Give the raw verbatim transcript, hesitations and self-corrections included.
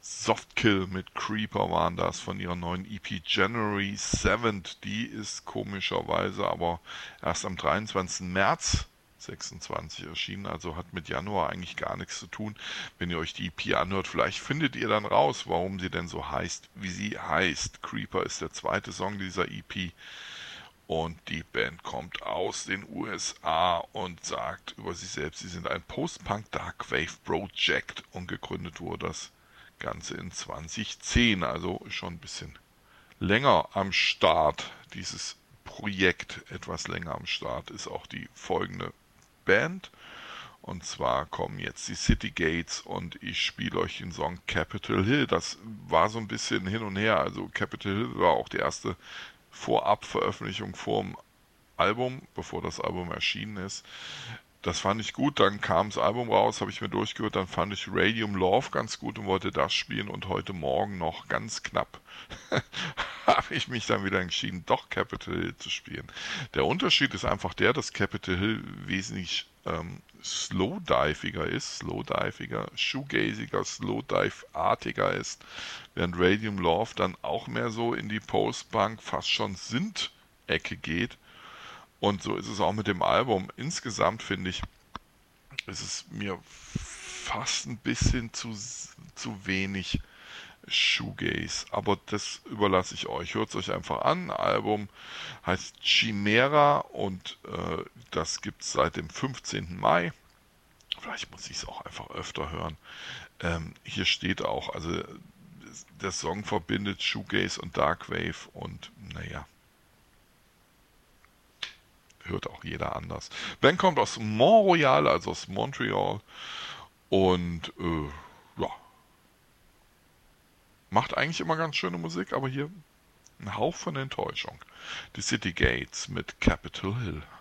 Softkill mit Creeper waren das von ihrer neuen E P January seventh. Die ist komischerweise aber erst am dreiundzwanzigsten März sechsundzwanzig erschienen, also hat mit Januar eigentlich gar nichts zu tun. Wenn ihr euch die E P anhört, vielleicht findet ihr dann raus, warum sie denn so heißt, wie sie heißt. Creeper ist der zweite Song dieser E P. Und die Band kommt aus den U S A und sagt über sich selbst, sie sind ein Post-Punk Dark Wave Project, und gegründet wurde das Ganze in zweitausendzehn, also schon ein bisschen länger am Start. Dieses Projekt etwas länger am Start ist auch die folgende Band. Und zwar kommen jetzt die City Gates und ich spiele euch den Song Capitol Hill. Das war so ein bisschen hin und her. Also Capitol Hill war auch die erste Vorab-Veröffentlichung vorm Album, bevor das Album erschienen ist. Das fand ich gut, dann kam das Album raus, habe ich mir durchgehört, dann fand ich Radium Love ganz gut und wollte das spielen, und heute Morgen noch ganz knapp habe ich mich dann wieder entschieden, doch Capitol Hill zu spielen. Der Unterschied ist einfach der, dass Capitol Hill wesentlich ähm, slowdiviger ist, slowdiviger, shoegaziger, slowdive-artiger ist, während Radium Love dann auch mehr so in die Post-Punk, fast schon Synth-Ecke geht. Und so ist es auch mit dem Album. Insgesamt finde ich, ist es mir fast ein bisschen zu, zu wenig Shoegaze. Aber das überlasse ich euch. Hört es euch einfach an. Album heißt Chimera und äh, das gibt es seit dem fünfzehnten Mai. Vielleicht muss ich es auch einfach öfter hören. Ähm, hier steht auch, also der Song verbindet Shoegaze und Darkwave, und naja, hört auch jeder anders. Ben kommt aus Montreal, also aus Montreal, und äh, ja, macht eigentlich immer ganz schöne Musik, aber hier ein Hauch von Enttäuschung. Die City Gates mit Capitol Hill.